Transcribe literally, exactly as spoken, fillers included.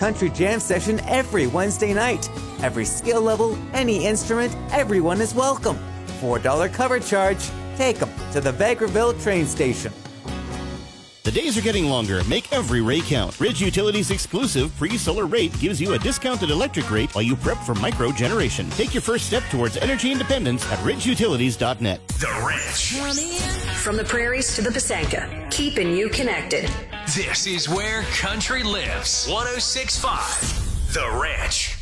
country jam session every Wednesday night. Every skill level, any instrument, everyone is welcome. four dollars cover charge. Take them to the Vegreville train station. The days are getting longer. Make every ray count. Ridge Utilities' exclusive pre-solar rate gives you a discounted electric rate while you prep for micro generation. Take your first step towards energy independence at ridge utilities dot net. The Wrench. From the prairies to the Pasanka, keeping you connected. This is where country lives. one oh six point five The Wrench.